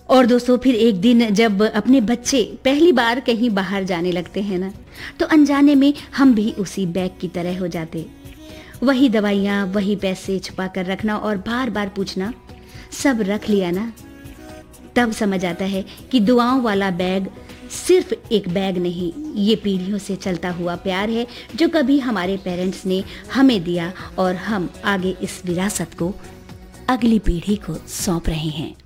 और दोस्तों फिर एक दिन जब अपने बच्चे पहली बार कहीं बाहर जाने लगते हैं ना, तो अनजाने में हम भी उसी बैग की तरह हो जाते। वही दवाइयाँ, वही पैसे छुपा कर रखना और बार बार पूछना, सब रख लिया ना? तब समझ आता है कि दुआओं वाला बैग सिर्फ एक बैग नहीं, ये पीढ़ियों से चलता हुआ प्यार है जो कभी हमारे पेरेंट्स ने हमें दिया और हम आगे इस विरासत को अगली पीढ़ी को सौंप रहे हैं।